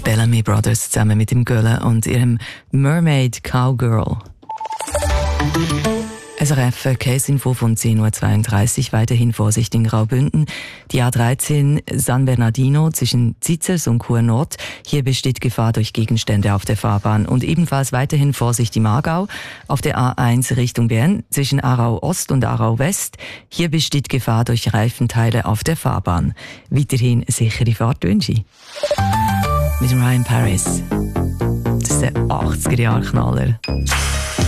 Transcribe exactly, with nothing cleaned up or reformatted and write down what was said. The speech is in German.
Bellamy Brothers zusammen mit dem Gölle und ihrem Mermaid Cowgirl. S R F Verkehrsinfo von zehn Uhr zweiunddreißig, weiterhin Vorsicht in Graubünden. Die A dreizehn San Bernardino zwischen Zitzers und Chur Nord. Hier besteht Gefahr durch Gegenstände auf der Fahrbahn. Und ebenfalls weiterhin Vorsicht im Aargau. Auf der A eins Richtung Bern zwischen Aarau Ost und Aarau West. Hier besteht Gefahr durch Reifenteile auf der Fahrbahn. Weiterhin sichere Fahrtwünsche. Mit Ryan Paris. Das ist der achtziger Jahre Knaller.